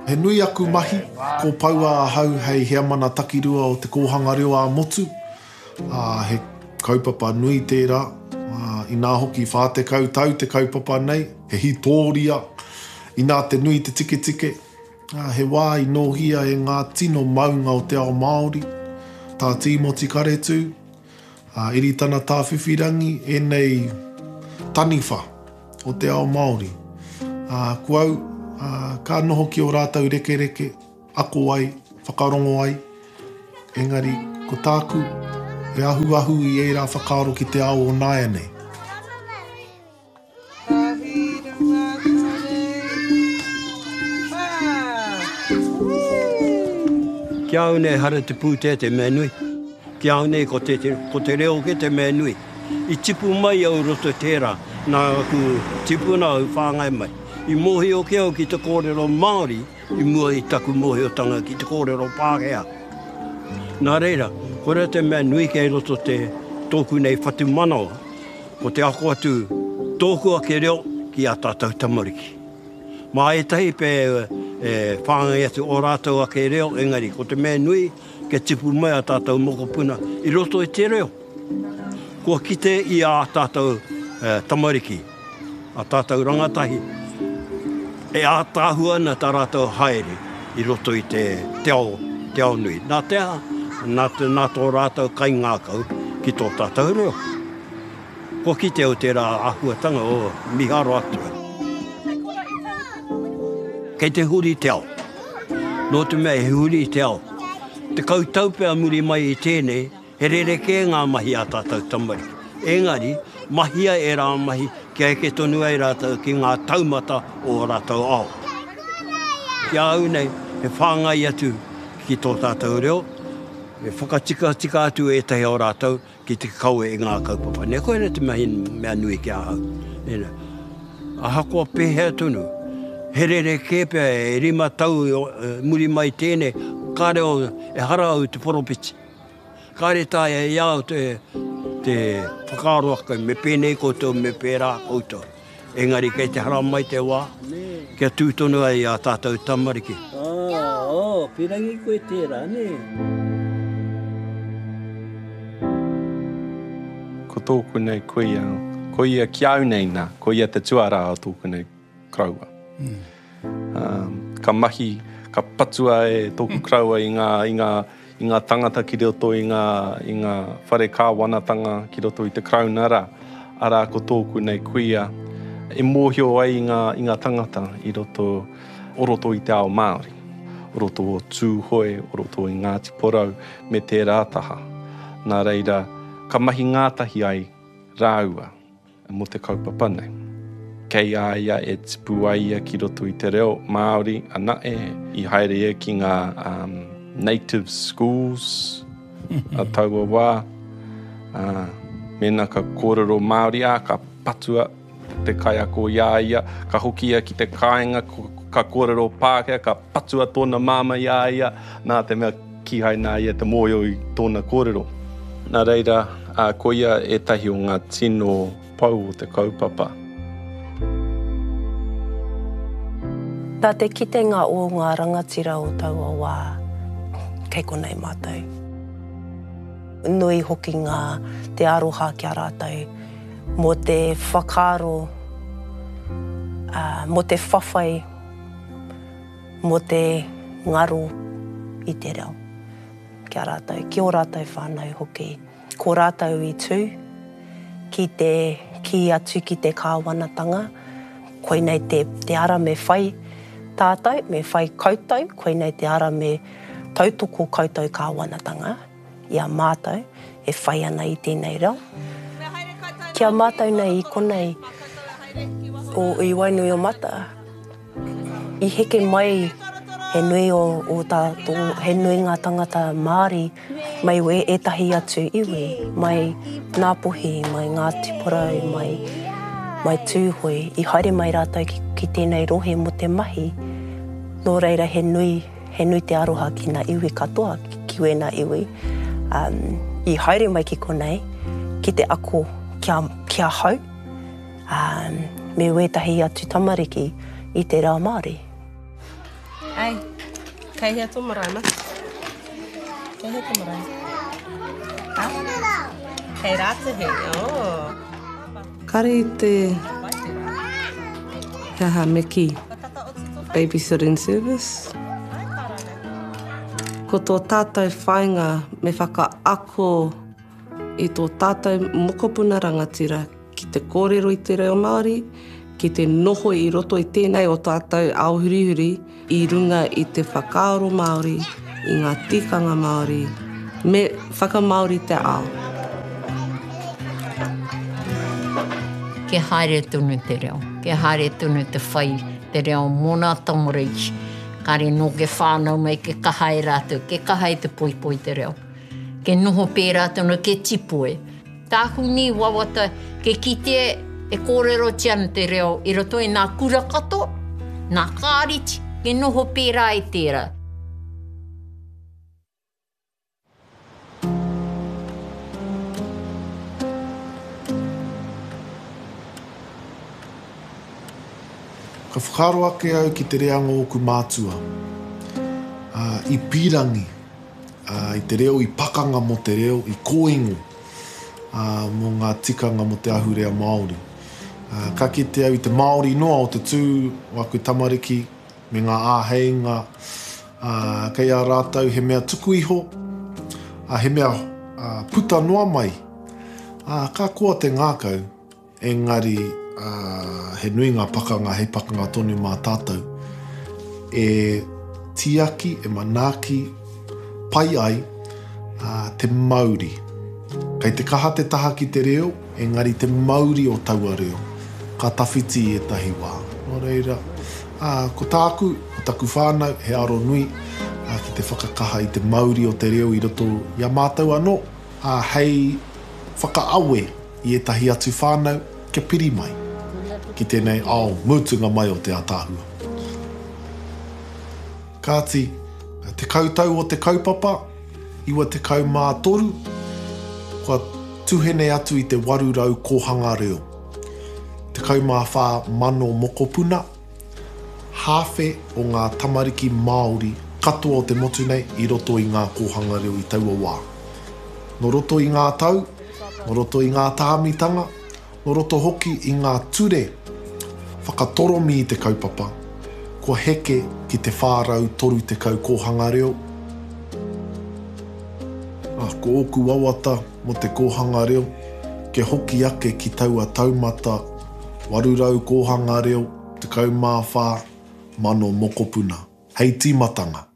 He nui aku mahi, ko paua hau hei hea mana takirua o te kōhanga reo a motu. He kaupapa nui tērā. I nā hoki whātekau tau te kaupapa nei, he hitoria. I nā te nui te tike tike. He wā i nōhia e ngā tino maunga o te ao Māori. Tā Timoti Karetu. Iri tana tā whiwhirangi e nei taniwha o te ao Māori. Kuau, ka noho ki o rātau reke reke, ako ai, whakarongo ai. Engari, ko tāku, e ahu ahu i e rā whakaaro ki te ao o Nāia nei. Kia au nei hara te pūtea te mea nui. Kia au nei ko te reo ke te mea nui. I tipu mai au roto tērā, nā ku tipuna au whāngai mai. I mohi o ke au ki te kōrero Māori, i mua i taku mohi o tanga ki te kōrero Pākehā. Nā reira, kore te mea nui kei roto te tōku nei whatu manawa, ko te ako atu tōkua ke reo ki a tātou tamariki. Mā e tahi pē whāngai atu o rātou a ke reo, engari, ko te mea nui ke tipu mai a tātou mokopuna i roto e te reo. Kua kite i a tātou tamariki, a tātou rangatahi, e a tāhua na tā rātou haere i roto i te ao nui. Nā teha, nā tō rātou kai ngākau ki tō tātou reo. Kua kite o tērā āhuatanga o miharo atua. Kei te huri te ao. Nō te mea he huri te ao. Te kautaupea muri mai i tēnei, he rereke ngā mahi a tātou tamariki. Engari, mahia e rā mahi kia eke tonu ai rātou ki ngā taumata o rātou ao. Kia au nei, he whāngai atu ki tō tātou reo, e whakatika atu e tahi o rātou ki te kaue e ngā kaupapa. Ne koe te mea nui kia hau. Aha koa pēhea tonu. He rereke pia e rima tau muri mai tēnei, ka reo e hara au te poropiti. Ka re tā e iau te whakaroaka, me pēnei koutou, me pērā koutou. Engari kei te hara mai te wā, kia tūtonu ai a tātou tamariki. Pirangi koe tērā, ne? Ko tōku nei koia ki au nei nā, koia te tuara o tōku nei kraua. Ka mahi, ka patua e tōku kraua i ngā tangata ki roto i ngā whare kāwanatanga ki roto i te kraunara. Ara ko tōku nei kuia e mōhio ai i ngā tangata i roto i te ao Māori. O roto o Tūhoe, o roto i Ngāti Porou me te rātaha. Nā reira, ka mahi ngātahi ai rāua mo te kaupapa nei. Kei aia e tipu aia ki roto i te reo Māori ana i haere e ki ngā native schools a taua wā. Mena ka kōrero Māori ka patua te kaiako iaia, ka hokia ki te kāinga, ka kōrero Pākehā, ka patua tōna māma iaia, nā te mea kihai nā ia te mōio i tōna kōrero. Nā reira, koia e tahi o ngā tino pau o te kaupapa. Tā te kitenga o ngā rangatira o taua wā, kei konei mātou. Nui hoki ngā te aroha kia rātou, mō te whakaaro, mō te whawhai, mō te ngaro i te reo. Kia rātou, ki o rātou whānau hoki. Ko rātou i tū, ki atu ki te kāwanatanga, koe nei te ara me whai tātou, me whai koutou, koe nei te ara me tautoko koutou kāwanatanga. Ia mātou e whai ana i tēnei reo. Kia mātou nei i konei o i wainui o mata. I heke mai he nui o tātou, he nui ngā tangata Māori, mai e tahi atu iwi, mai Ngāpuhi, mai Ngāti Porou, mai Tūhoe, i haere mai rātou ki tēnei rohe mo te mahi. Nō reira he nui te aroha ki ngā iwi katoa, ki wēnā iwi. I haere mai ki konei, ki te ako kia hau, me wētahi atu tamariki i te rā Māori. Ai, kai hea tō marae ma. Kai hea tō marae. Ha? Kei rātu he, Kare I te haha meki babysitting service. Ko tō tātou whainga me whakaako I tō tātou mokopuna rangatira ki te kōrero I te reo Māori, ki te noho I roto I tēnei o tātou aohurihuri I runga I te whakaaro Māori, I ngā tikanga Māori, me whakamaori te ao. Ke haere tunu te reo, ke haere tunu te whai, te reo Mona Tongariki. Kare no ke whānau mai ke kahai rātou, ke kahai te poipoi te reo. Ke noho pērā tonu ke tipoe. Tāku ni wawata ke kite e kōrero tiana te reo I roto I nā kura kato, nā kāriti, ke noho pērā I tērā. Ka whakaro ake au ki te reanga o ku mātua. I pīrangi, I te reo, I pakanga mo te reo, I kōingo mo ngā tikanga mo te ahurea Māori. Ka kite au I te Māori noa o te tū o aku tamariki me ngā āheinga. Kei a rātau he mea tuku iho, he mea puta noa mai. Ka kua te ngākau, engari he nui ngā pakanga, he pakanga tonu mā tātou. E tiaki, e manaaki, pai ai te Māori. Kei te kaha te taha ki te reo, engari te Māori o taua reo. Ka tawhiti e tahi wā. Nō reira, ko tāku, ko taku whānau, he aro nui, ki te whakakaha I te Māori o te reo I roto I a mātou anō. Hei whakaawe I e tahi atu whānau, ke piri mai. Ki tēnei ao, mūtunga mai o te atahua. Kāti, te kautau o te kaupapa, iwa te kaumātoru, kua tuhene atu I te warurau kohanga reo. Te kaumāwhā mano mokopuna, hāwhe o ngā tamariki Māori, katoa o te motu nei I roto I ngā kohanga reo I taua wā. No roto I ngā tau, no roto I ngā tāmitanga, no roto hoki I ngā ture, whakatoromi I te kaupapa, kua heke ki te whārau toru te kau kohanga reo. Ko oku wawata mo te kohanga reo, ke hoki ake ki taua taumata, warurau kohanga reo, te kaumāwhā, mano mokopuna. Hei tīmatanga.